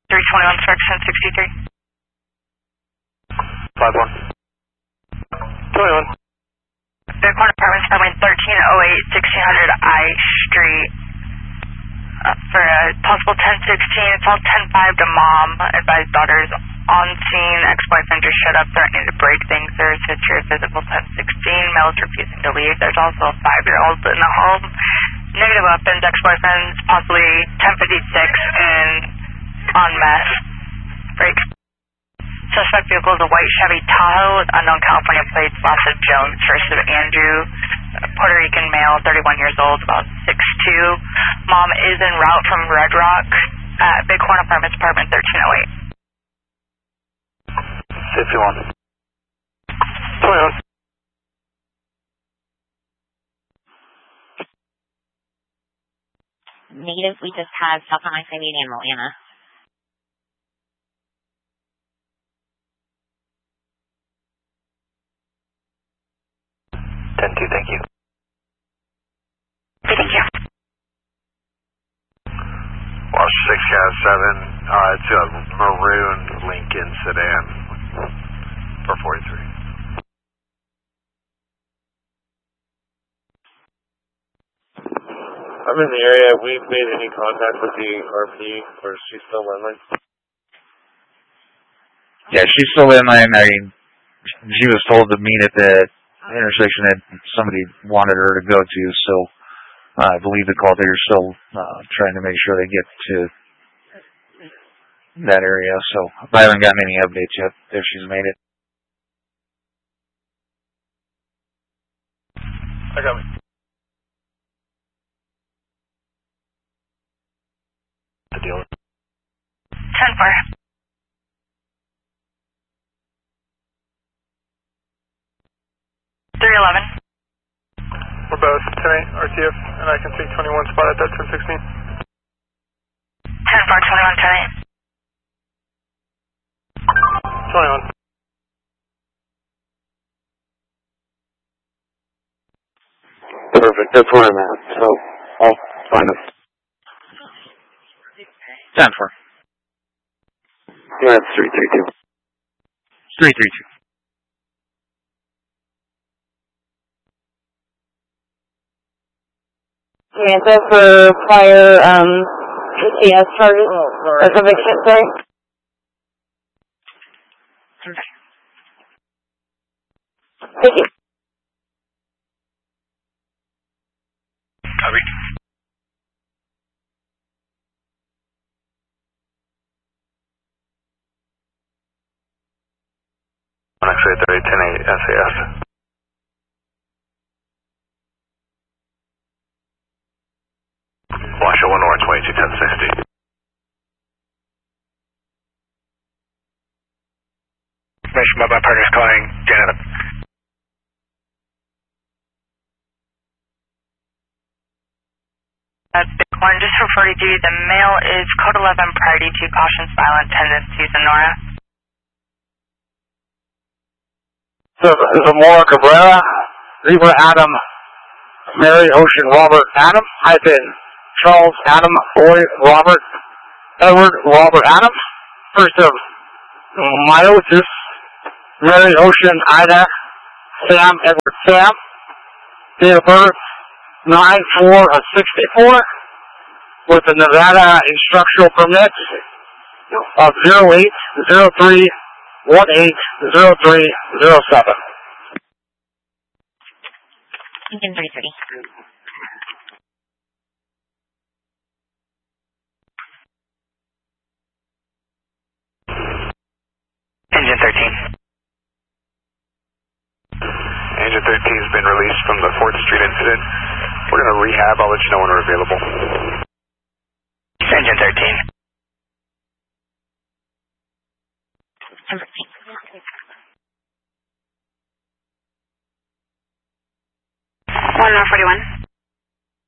321 section 63. 5-1. 21. Bighorn Apartments, apartment 1308, 1600 I Street. For a possible 1016, it's all 10-5 to mom. Advised daughter's on scene. Ex-boyfriend just showed up threatening to break things. There's a history of physical 1016. Male's refusing to leave. There's also a 5-year-old in the home. Negative weapons. Ex-boyfriend's possibly 1056 and on meth. Break. Suspect vehicle is a white Chevy Tahoe with unknown California plates. Last of Jones, first of Andrew. Puerto Rican male, 31 years old, about 6'2". Mom is en route from Red Rock at Bighorn Apartments, apartment 1308. 51. 21. Negative, we just had South Carolina City and Atlanta. Thank you. Thank you. Watch 6-7. It's a maroon Lincoln sedan for 43. I'm in the area. Have we made any contact with the RP, or is she still inland? Yeah, she's still inland. I mean, she was told to meet at the intersection that somebody wanted her to go to, so I believe the call they're still trying to make sure they get to that area, so I haven't gotten any updates yet if she's made it. I got it. The dealer. 10-4. We're both 10-8 RTF, and I can take 21 spot at that 1016. 10-4, 21, 21. Perfect, that's where I'm at, so I'll find it. 10-4. That's 332. 332. Samantha for prior ATS charges or conviction, sorry. Thank you. Copy. X-ray 30, 10-8 SAS. Washoe 1 North 22 1060. Information about my partner's calling Janet. Bighorn, just for 42, the male is code 11, priority to cautions, violent tendencies, and Nora. Zamora Cabrera, Zebra Adam, Mary Ocean Robert Adam, hyphen Charles Adam, Boy Robert, Edward Robert Adam, first of Meiosis, Mary Ocean Ida, Sam Edward Sam, date of birth 9/4/64, with a Nevada instructional permit of 0803180307. Engine 33. Engine 13. Engine 13 has been released from the 4th Street incident. We're going to rehab. I'll let you know when we're available. Engine 13. Number 1 41.